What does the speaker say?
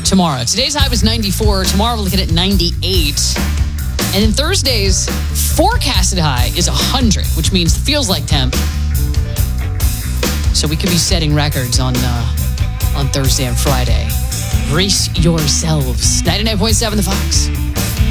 tomorrow. Today's high was 94. Tomorrow we're looking at 98. And then Thursday's forecasted high is 100, which means feels like temp. So we could be setting records on Thursday and Friday. Brace yourselves. 99.7 The Fox.